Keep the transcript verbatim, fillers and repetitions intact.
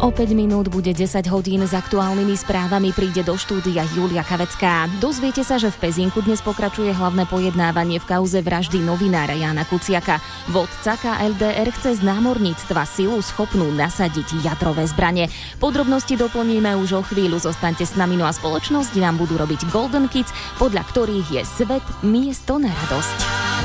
O päť minút bude desať hodín, s aktuálnymi správami príde do štúdia Julia Kavecká. Dozviete sa, že v Pezinku dnes pokračuje hlavné pojednávanie v kauze vraždy novinára Jána Kuciaka. Vodca ká el dé er chce z námorníctva silu schopnú nasadiť jadrové zbrane. Podrobnosti doplníme už o chvíľu, zostaňte s nami, no a spoločnosť nám budú robiť Golden Kids, podľa ktorých je svet miesto na radosť.